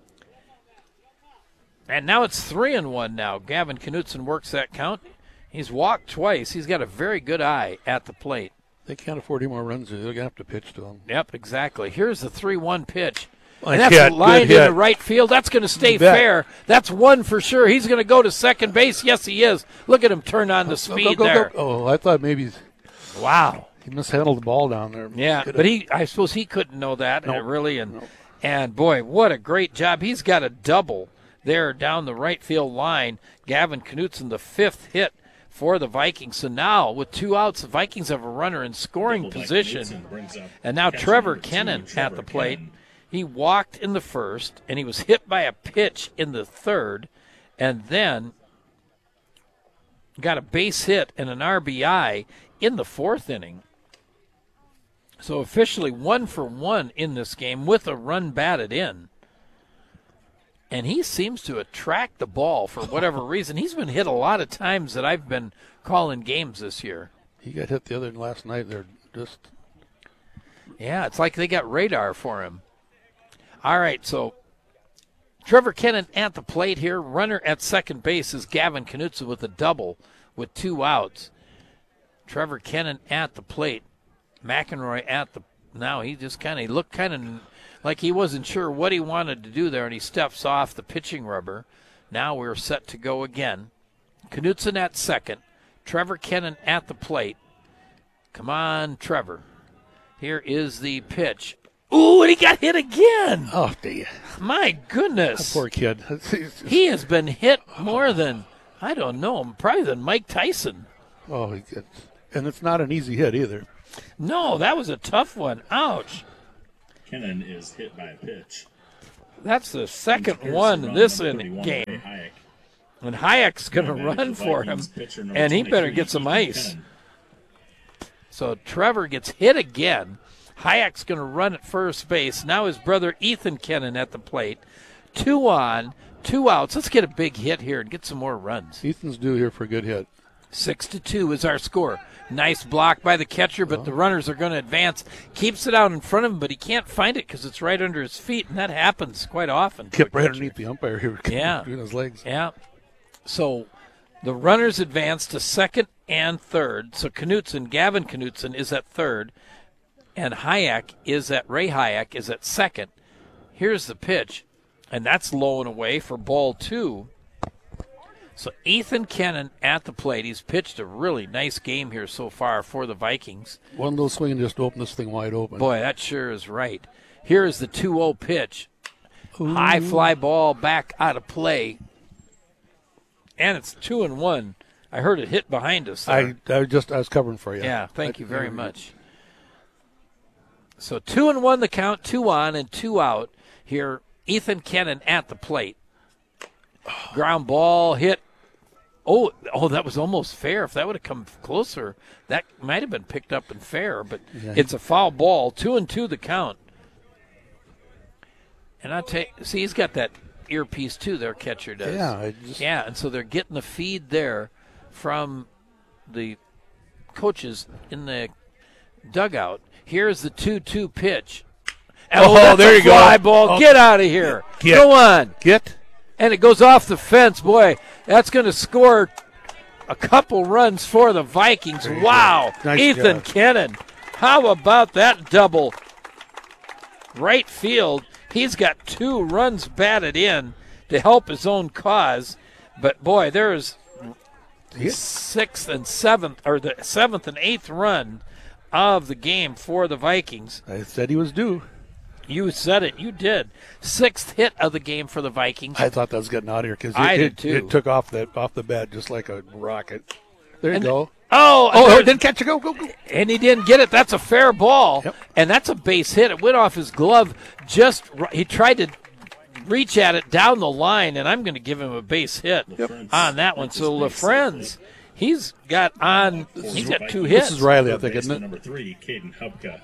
A: And now it's 3-1 now. Gavin Knutson works that count. He's walked twice. He's got a very good eye at the plate.
C: They can't afford any more runs. They're going to have to pitch to him.
A: Yep, exactly. Here's the 3-1 pitch.
C: Nice
A: And that's
C: hit.
A: lined
C: Good hit.
A: into right field. That's going to stay
C: You bet.
A: fair. That's 1 for sure. He's going to go to second base. Yes, he is. Look at him turn on the speed there.
C: Oh, I thought maybe
A: Wow.
C: he mishandled the ball down there.
A: Yeah, but I suppose he couldn't know that, really. And boy, what a great job. He's got a double there down the right field line. Gavin Knutson, the 5th hit for the Vikings. So now, with 2 outs, the Vikings have a runner in scoring
B: Double by
A: position.
B: Knutson brings up
A: And now
B: catcher
A: Trevor
B: number 2,
A: Kennan
B: Trevor
A: at the plate.
B: Kennan.
A: He walked in the first, and he was hit by a pitch in the third, and then got a base hit and an RBI in the 4th inning. So officially 1 for 1 in this game with a run batted in. And he seems to attract the ball for whatever reason. He's been hit a lot of times that I've been calling games this year.
C: He got hit the other last night. They're just.
A: Yeah, it's like they got radar for him. All right, so Trevor Kennan at the plate here. Runner at second base is Gavin Knutson with a double with 2 outs. Trevor Kennan at the plate. McEnroy at the now he just he looked kind of like he wasn't sure what he wanted to do there, and he steps off the pitching rubber. Now we're set to go again. Knutson at second. Trevor Kennan at the plate. Come on, Trevor. Here is the pitch. Ooh, and he got hit again.
C: Oh, dear.
A: My goodness.
C: Poor kid.
A: He has been hit more than, I don't know, probably than Mike Tyson.
C: Oh, and it's not an easy hit either.
A: No, that was a tough one. Ouch.
B: Kennan is hit by a pitch.
A: That's the second
B: Here's
A: one
B: the run,
A: this
B: number
A: in
B: 31,
A: game.
B: Ray Hayek.
A: And Hayek's going to
B: Yeah,
A: run
B: the
A: for him,
B: Vikings pitcher, number
A: and he better
B: 23,
A: get some
B: Ethan
A: ice.
B: Kennan.
A: So Trevor gets hit again. Hayek's going to run at first base. Now his brother Ethan Kennan at the plate. 2 on, 2 outs. Let's get a big hit here and get some more runs.
C: Ethan's due here for a good hit.
A: 6-2 is our score. Nice block by the catcher, but the runners are going to advance. Keeps it out in front of him, but he can't find it because it's right under his feet, and that happens quite often. to a
C: Kept right
A: catcher.
C: underneath the umpire here.
A: Yeah.
C: Between his legs.
A: Yeah. So the runners advance to second and third. So Gavin Knutson is at third, and Ray Hayek is at second. Here's the pitch, and that's low and away for ball 2. So Ethan Kennan at the plate. He's pitched a really nice game here so far for the Vikings.
C: One little swing and just opened this thing wide open.
A: Boy, that sure is right. Here is the 2-0 pitch. High fly ball back out of play. And it's 2-1. I heard it hit behind us there.
C: I was covering for you.
A: Yeah, thank you very much. So 2-1 the count, 2 on and 2 out. Here, Ethan Kennan at the plate. Ground ball hit. Oh, that was almost fair. If that would have come closer, that might have been picked up and fair, but it's a foul ball. 2-2 the count. And see, he's got that earpiece too, their catcher does.
C: Yeah.
A: And so they're getting the feed there from the coaches in the dugout. Here's the 2-2 pitch.
C: Oh, there you go.
A: Fly ball. Get out of here. Go on. And it goes off the fence. Boy, that's going to score a couple runs for the Vikings. Wow.
C: Nice
A: Ethan
C: job.
A: Kennan. How about that double? Right field. He's got 2 runs batted in to help his own cause. But, boy, there's the 6th and 7th, or the 7th and 8th run of the game for the Vikings.
C: I said he was due.
A: You said it. You did. 6th hit of the game for the Vikings.
C: I thought that was getting out of here because
A: I did too.
C: It took off the bat just like a rocket. There you go.
A: Oh,
C: Didn't catch it. Go.
A: and he didn't get it. That's a fair ball,
C: Yep.
A: and that's a base hit. It went off his glove. He tried to reach at it down the line, and I'm going to give him a base hit on that one. So LaFrenz, he's got 2 hits.
C: This is Riley, I think, isn't it?
B: Number 3, Caden Hubka.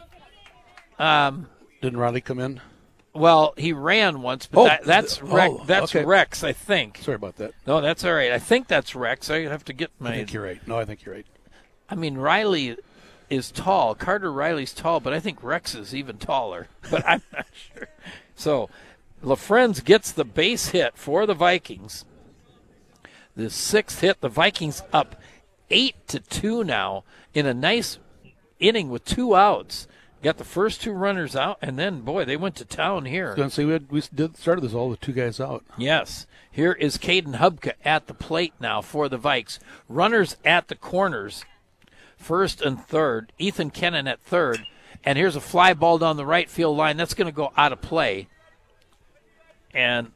C: Didn't Riley come in?
A: Well, he ran once, but that's Rex. That's
C: okay.
A: Rex, I think.
C: Sorry about that.
A: No, that's all right. I think that's Rex. I have to get my.
C: I think you're right. No, I think you're right.
A: I mean, Riley is tall. Carter Riley's tall, but I think Rex is even taller. But I'm not sure. So, LaFrenz gets the base hit for the Vikings. The 6th hit. The Vikings up 8-2 now in a nice inning with 2 outs. Got the first 2 runners out, and then, boy, they went to town here.
C: I was going to say, we started this all with 2 guys out.
A: Yes. Here is Caden Hubka at the plate now for the Vikes. Runners at the corners, 1st and 3rd. Ethan Kennan at 3rd. And here's a fly ball down the right field line. That's going to go out of play. And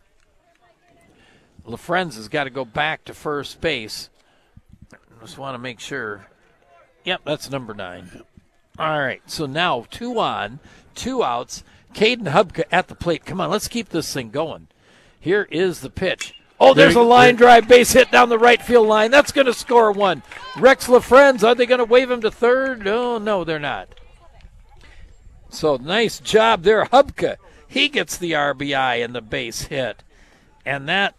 A: LaFrenz has got to go back to first base. Just want to make sure. Yep, that's number 9. All right, so now 2 on, 2 outs. Caden Hubka at the plate. Come on, let's keep this thing going. Here is the pitch. Oh, there's a line drive base hit down the right field line. That's going to score 1. Rex LaFrenz, are they going to wave him to 3rd? Oh, no, they're not. So nice job there, Hubka. He gets the RBI and the base hit. And that,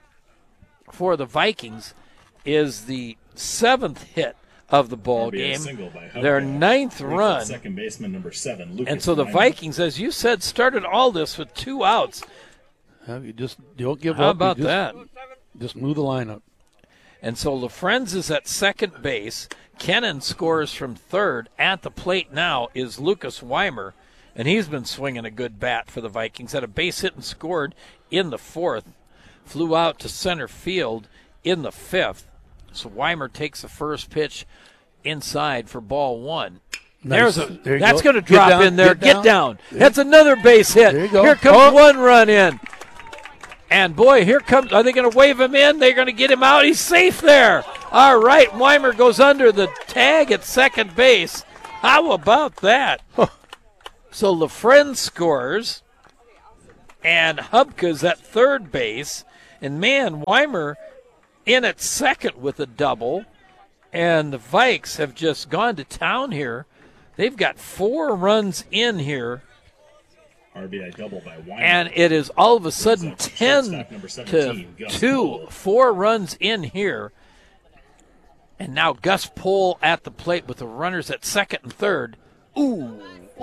A: for the Vikings, is the 7th hit of the ball game. Their 9th run.
B: Second baseman number 7, Lucas.
A: And so the Vikings, as you said, started all this with 2 outs.
C: You just don't give up.
A: How about that?
C: Just move the lineup.
A: And so LaFrenz is at second base. Kennan scores from 3rd. At the plate now is Lucas Weimer, and he's been swinging a good bat for the Vikings. Had a base hit and scored in the 4th. Flew out to center field in the 5th. So Weimer takes the first pitch inside for ball 1.
C: Nice.
A: That's going to drop in there. Get down.
C: Yeah.
A: That's another base hit.
C: There you go.
A: Here comes one run in. And, boy, here comes – are they going to wave him in? They're going to get him out. He's safe there. All right, Weimer goes under the tag at second base. How about that? So LaFriend scores, and Hubka's at third base. And, man, Weimer in at second with a double. And the Vikes have just gone to town here. They've got 4 runs in here.
B: RBI double by Weimer.
A: And it is all of a sudden 10-2. 4 runs in here. And now Gus Pohl at the plate with the runners at second and third. Ooh.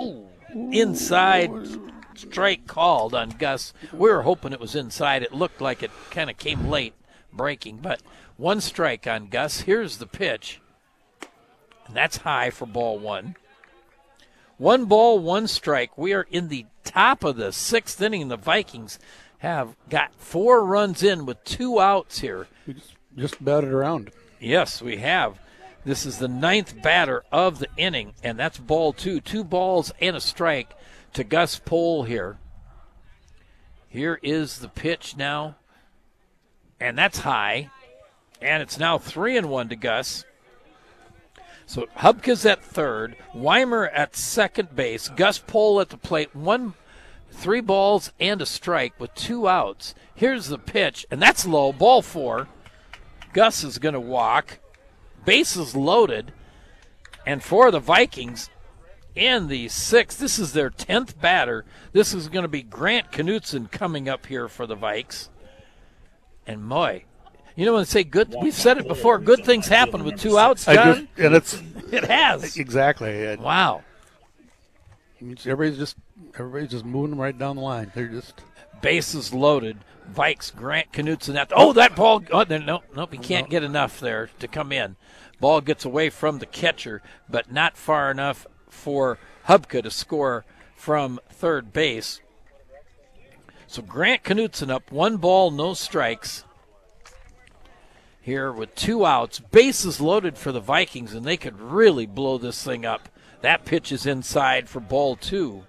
A: Inside strike called on Gus. We were hoping it was inside. It looked like it kind of came late breaking, but 1 strike on Gus. Here's the pitch. And that's high for ball 1. 1 ball, 1 strike. We are in the top of the 6th inning. The Vikings have got 4 runs in with 2 outs here.
C: We just batted around.
A: Yes, we have. This is the 9th batter of the inning, and that's ball 2. 2 balls and a strike to Gus Pohl here. Here is the pitch now, and that's high, and it's now 3-1 to Gus. So Hubka's at third, Weimer at second base, Gus Pohl at the plate, 3 balls and a strike with 2 outs. Here's the pitch, and that's low, ball 4. Gus is going to walk. Bases loaded. And for the Vikings in the 6th, this is their 10th batter. This is going to be Grant Knutson coming up here for the Vikes. And boy, you know when they say good, we've said it before, good things happen with 2 outs, John. It has.
C: Exactly.
A: Wow.
C: Everybody's just moving them right down the line. They're just
A: bases loaded. Vikes, Grant Knutson. That ball. Oh, nope, he can't get enough there to come in. Ball gets away from the catcher, but not far enough for Hubka to score from third base. So Grant Knutson up, 1 ball, no strikes. Here with 2 outs, bases loaded for the Vikings, and they could really blow this thing up. That pitch is inside for ball 2.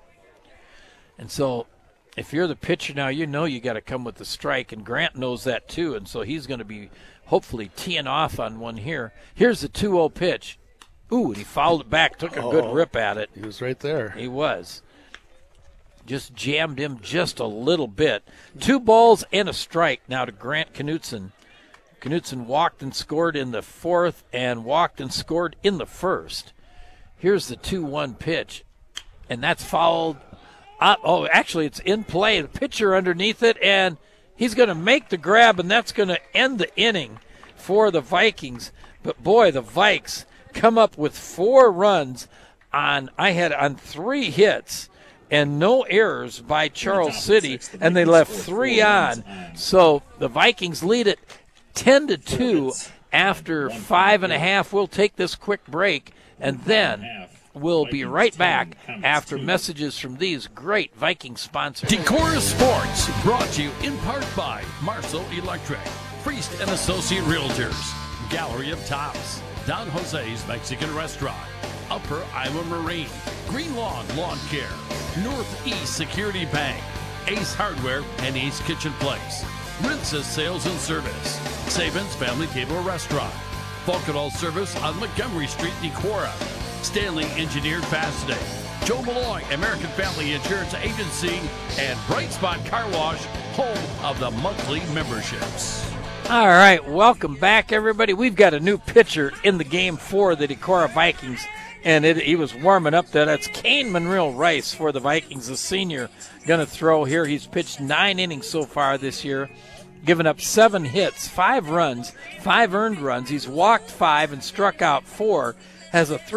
A: And so if you're the pitcher now, you know you got to come with the strike, and Grant knows that too, and so he's going to be hopefully teeing off on one here. Here's the 2-0 pitch. Ooh, and he fouled it back, took a good rip at it.
C: He was right there.
A: He was. Just jammed him just a little bit. 2 balls and a strike now to Grant Knutson. Knutson walked and scored in the 4th and walked and scored in the 1st. Here's the 2-1 pitch, and that's fouled up. Oh, actually, it's in play. The pitcher underneath it, and he's going to make the grab, and that's going to end the inning for the Vikings. But, boy, the Vikes come up with 4 runs on 3 hits and no errors by Charles City, and they left 3 on. So the Vikings lead it 10-2 after 5.5. We'll take this quick break, and then we'll be right back after messages from these great Viking sponsors.
D: Decorah Sports, brought to you in part by Marshall Electric, Priest and Associate Realtors, Gallery of Tops, Don Jose's Mexican Restaurant, Upper Iowa Marine, Green Lawn Lawn Care, Northeast Security Bank, Ace Hardware and Ace Kitchen Place, Rince's Sales and Service, Saban's Family Table Restaurant, Falkenall Service on Montgomery Street, Decorah, Stanley Engineered Fastening, Joe Malloy American Family Insurance Agency, and Bright Spot Car Wash, home of the monthly memberships.
A: All right, welcome back, everybody. We've got a new pitcher in the game for the Decorah Vikings, and he was warming up there. That's Kane Monreal Rice for the Vikings, the senior, going to throw here. He's pitched 9 innings so far this year, given up 7 hits, 5 runs, 5 earned runs. He's walked 5 and struck out 4, has a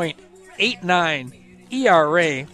A: 3.89 ERA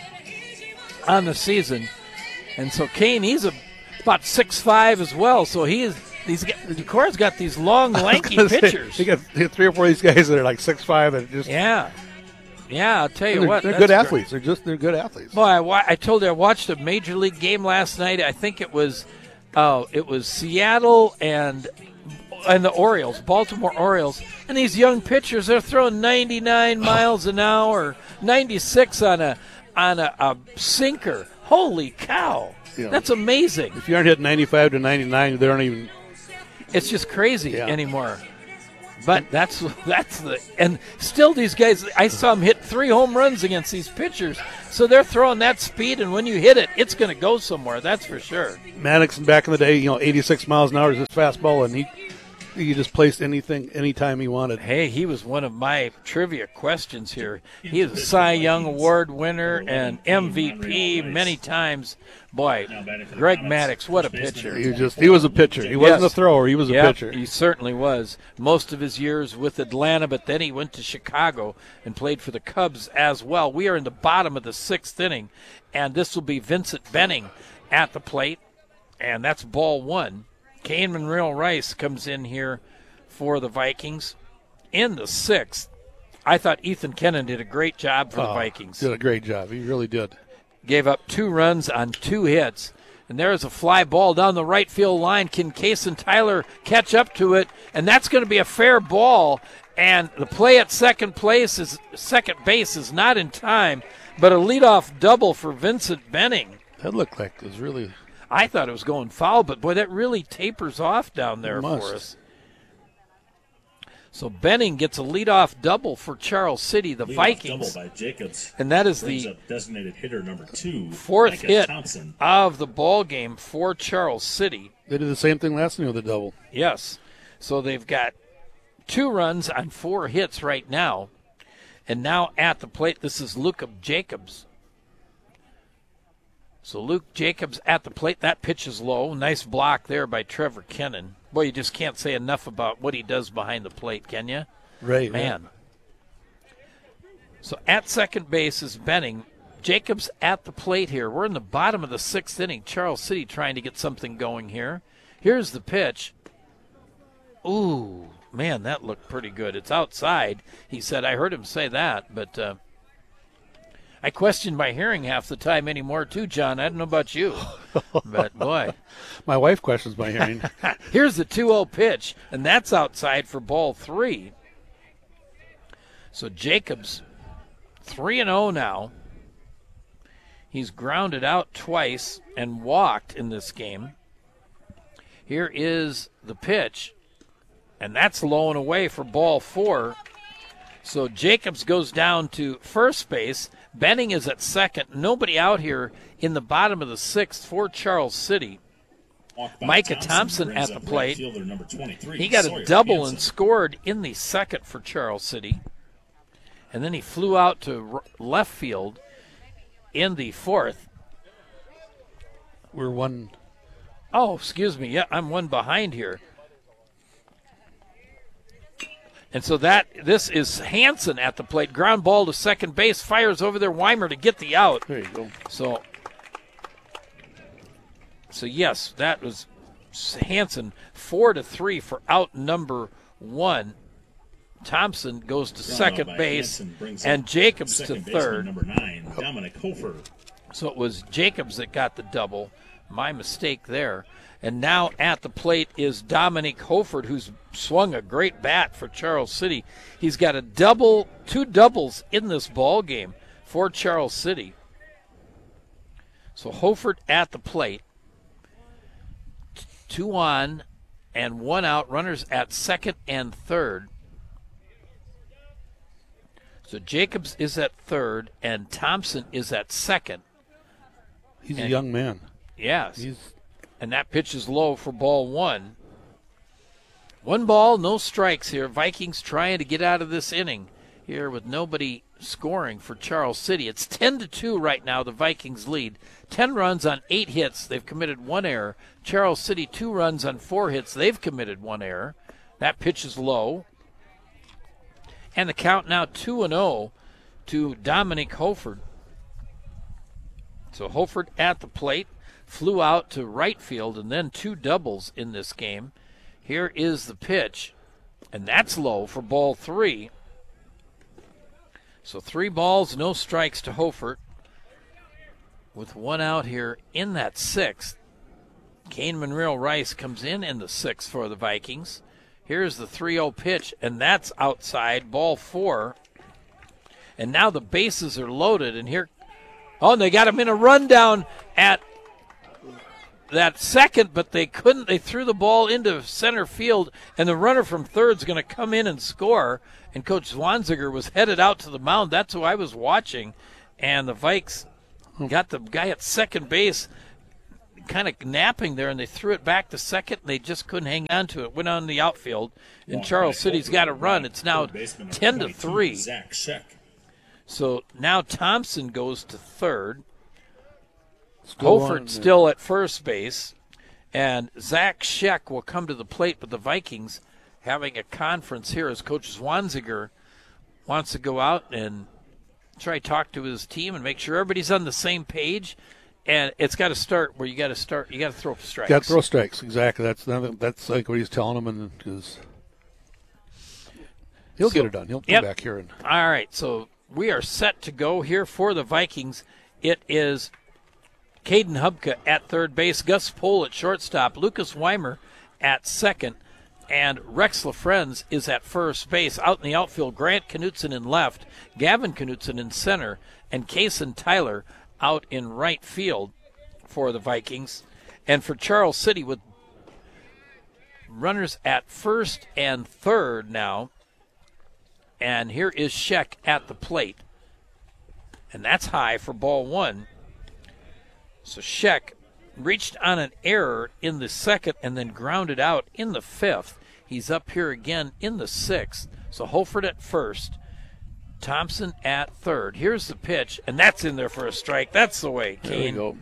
A: on the season. And so Kane, he's about 6'5" as well, so Decorah's got these long, lanky pitchers.
C: He got 3 or 4 of these guys that are like 6'5" that just
A: yeah. I'll tell you what,
C: they're good athletes. They're good athletes.
A: Boy, I told you I watched a major league game last night. I think it was Seattle and and the Orioles, Baltimore Orioles, and these young pitchers, they're throwing 99 miles an hour, 96 on a sinker. Holy cow.
C: Yeah.
A: That's amazing.
C: If you aren't hitting 95 to 99, they aren't even.
A: It's just crazy
C: Yeah.
A: anymore. But that's and still these guys, I saw them hit 3 home runs against these pitchers. So they're throwing that speed, and when you hit it, it's going to go somewhere. That's for sure.
C: Maddox back in the day, 86 miles an hour is his fastball, and he just placed anything, anytime he wanted.
A: Hey, he was one of my trivia questions here. He is a Cy Young Award winner and MVP many times. Boy, Greg Maddux, what a pitcher.
C: He was a pitcher. He wasn't a thrower. He was a pitcher.
A: He certainly was. Most of his years with Atlanta, but then he went to Chicago and played for the Cubs as well. We are in the bottom of the 6th inning, and this will be Vincent Benning at the plate, and that's ball 1. Kane Monreal Rice comes in here for the Vikings in the 6th. I thought Ethan Kennan did a great job for the Vikings.
C: Did a great job. He really did.
A: Gave up 2 runs on 2 hits. And there's a fly ball down the right field line. Can Kason Tyler catch up to it? And that's going to be a fair ball. And the play at second base is not in time, but a leadoff double for Vincent Benning.
C: That looked like it was really.
A: I thought it was going foul, but boy, that really tapers off down there for us. So Benning gets a leadoff double for Charles City, the Vikings.
B: Double by Jacobs.
A: And that is
B: Brings
A: the
B: up designated hitter number 2,
A: 4th
B: Micah
A: hit
B: Thompson.
A: of the ball game for Charles City.
C: They did the same thing last night with the double.
A: Yes. So they've got 2 runs on 4 hits right now. And now at the plate, this is Luke Jacobs. So Luke Jacobs at the plate. That pitch is low. Nice block there by Trevor Kennan. Boy, you just can't say enough about what he does behind the plate, can you?
C: Right.
A: Man. So at second base is Benning. Jacobs at the plate here. We're in the bottom of the 6th inning. Charles City trying to get something going here. Here's the pitch. Ooh, man, that looked pretty good. It's outside, he said. I heard him say that, but I question my hearing half the time anymore too, John. I don't know about you, but boy.
C: My wife questions my hearing.
A: Here's the 2-0 pitch, and that's outside for ball 3. So Jacobs, 3-0 now. He's grounded out twice and walked in this game. Here is the pitch, and that's low and away for ball 4. So Jacobs goes down to first base. Benning is at second. Nobody out here in the bottom of the 6th for Charles City. Micah Thompson at the plate. He got a double and scored in the 2nd for Charles City. And then he flew out to left field in the 4th.
C: We're one.
A: Oh, excuse me. Yeah, I'm one behind here. And so this is Hansen at the plate. Ground ball to second base. Fires over there. Weimer to get the out.
C: There you go.
A: So yes, that was Hansen. 4-3 for out number 1. Thompson goes to second base, and Jacobs to third.
B: Number 9, Dominic Hofer.
A: So it was Jacobs that got the double. My mistake there. And now at the plate is Dominic Hoford, who's swung a great bat for Charles City. He's got 2 doubles in this ball game for Charles City. So Hoford at the plate. 2 on and 1 out. Runners at second and third. So Jacobs is at third, and Thompson is at second.
C: He's a young man.
A: Yes. And that pitch is low for ball 1. 1 ball, no strikes here. Vikings trying to get out of this inning here with nobody scoring for Charles City. It's 10-2 right now, the Vikings lead. 10 runs on 8 hits. They've committed 1 error. Charles City 2 runs on 4 hits. They've committed 1 error. That pitch is low. And the count now 2-0 to Dominic Hoford. So Hoford at the plate. Flew out to right field, and then 2 doubles in this game. Here is the pitch, and that's low for ball 3. So 3 balls, no strikes to Hofert. With 1 out here in that 6th. Kane Monreal Rice comes in the 6th for the Vikings. Here's the 3-0 pitch, and that's outside, ball 4. And now the bases are loaded, and and they got him in a rundown at that second, but they couldn't. They threw the ball into center field, and the runner from third's going to come in and score. And Coach Zwanziger was headed out to the mound. That's who I was watching. And the Vikes got the guy at second base kind of napping there, and they threw it back to second, and they just couldn't hang on to it. Went on the outfield, and Charles City's got a run. It's now 10-3.
B: Zach Sheck.
A: So now Thompson goes to third.
C: Still
A: Hofert
C: on,
A: still at first base, and Zach Sheck will come to the plate, but the Vikings having a conference here as Coach Zwanziger wants to go out and try to talk to his team and make sure everybody's on the same page. And it's got to start where you got to start. You got to throw strikes.
C: Got to throw strikes, exactly. That's like what he's telling them, and because he'll get it done. He'll come back here.
A: All right, so we are set to go here for the Vikings. It is Caden Hubka at third base, Gus Pohl at shortstop, Lucas Weimer at second, and Rex LaFrenz is at first base. Out in the outfield, Grant Knutson in left, Gavin Knutson in center, and Kason Tyler out in right field for the Vikings. And for Charles City, with runners at first and third now, and here is Sheck at the plate. And that's high for ball 1. So Sheck reached on an error in the second and then grounded out in the 5th. He's up here again in the 6th. So Holford at first, Thompson at third. Here's the pitch, and that's in there for a strike. That's the way, Kane.
C: There we go.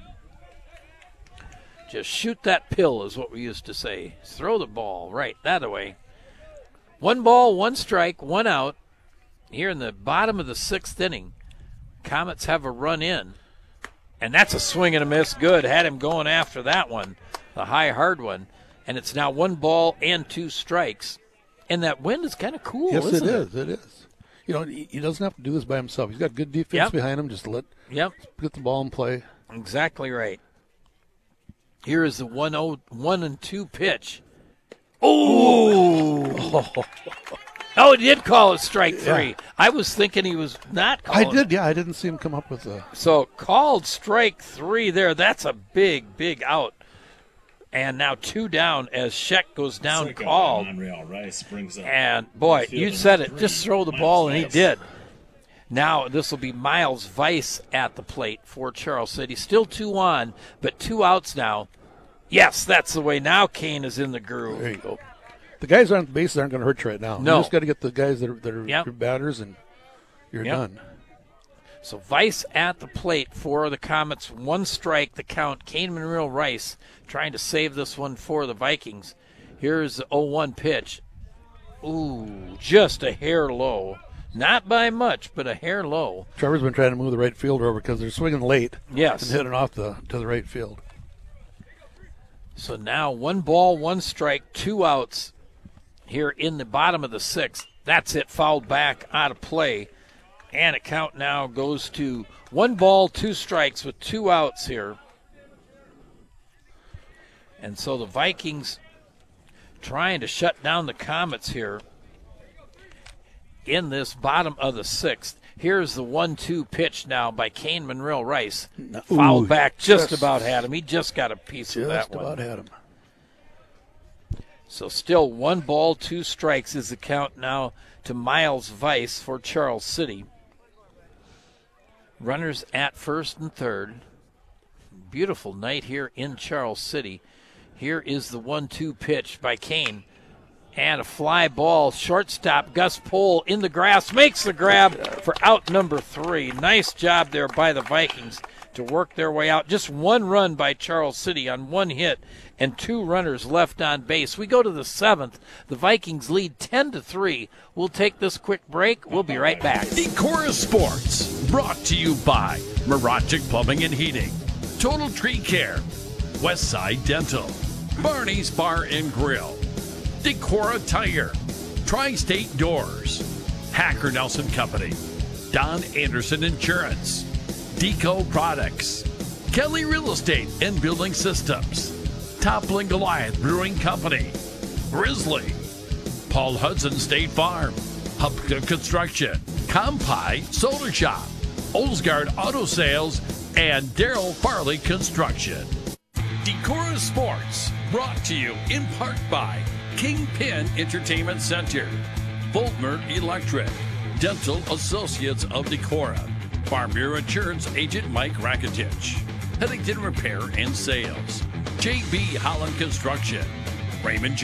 A: Just shoot that pill is what we used to say. Throw the ball right that way. 1 ball, 1 strike, 1 out. Here in the bottom of the 6th inning, Comets have a run in. And that's a swing and a miss. Good. Had him going after that one, the high, hard one. And it's now 1 ball and 2 strikes. And that wind is kind of cool,
C: yes,
A: isn't it?
C: Yes, it is. You know, he doesn't have to do this by himself. He's got good defense behind him. Just get the ball in play.
A: Exactly right. Here is the 1-2 pitch. Oh! Oh, he did call it strike 3. Yeah. I was thinking he was not calling.
C: I did, yeah. I didn't see him come up with a.
A: So called strike 3 there. That's a big, big out. And now 2 down as Sheck goes down called.
B: Rice brings up
A: and, boy, you said it. Just throw the ball, and he did. Now this will be Miles Weiss at the plate for Charles City. Still 2 on, but 2 outs now. Yes, that's the way. Now Kane is in the groove.
C: There you go. The guys on the bases aren't going to hurt you right now.
A: No.
C: You just got to get the guys that are your batters, and you're done.
A: So Weiss at the plate for the Comets. 1 strike, the count. Kane Monreal Rice trying to save this one for the Vikings. Here's the 0-1 pitch. Ooh, just a hair low. Not by much, but a hair low.
C: Trevor's been trying to move the right fielder over because they're swinging late.
A: Yes.
C: And hitting off to the right field.
A: So now 1 ball, 1 strike, 2 outs here in the bottom of the 6th. That's it, fouled back out of play. And a count now goes to 1 ball, 2 strikes with 2 outs here. And so the Vikings trying to shut down the Comets here in this bottom of the 6th. Here's the 1-2 pitch now by Kane Monreal Rice. Fouled back, just about had him. He just got a piece of that one.
C: Just about had him.
A: So still 1 ball, 2 strikes is the count now to Miles Weiss for Charles City. Runners at first and third. Beautiful night here in Charles City. Here is the 1-2 pitch by Kane. And a fly ball, shortstop Gus Pohl in the grass, makes the grab for out number 3. Nice job there by the Vikings to work their way out. Just 1 run by Charles City on 1 hit and 2 runners left on base. We go to the 7th. The Vikings lead 10-3. We'll take this quick break. We'll be right back.
D: Decora Sports, brought to you by Mirachik Plumbing and Heating, Total Tree Care, Westside Dental, Barney's Bar and Grill, Decora Tire, Tri-State Doors, Hacker Nelson Company, Don Anderson Insurance, Deco Products, Kelly Real Estate and Building Systems, Toppling Goliath Brewing Company, Grizzly, Paul Hudson State Farm, Hupka Construction, Compi Solar Shop, Olsgaard Auto Sales, and Darrell Farley Construction. Decorah Sports, brought to you in part by Kingpin Entertainment Center, Voltmer Electric, Dental Associates of Decorah, Farm Bureau Insurance Agent Mike Rakitich, Pennington Repair and Sales, JB Holland Construction, Raymond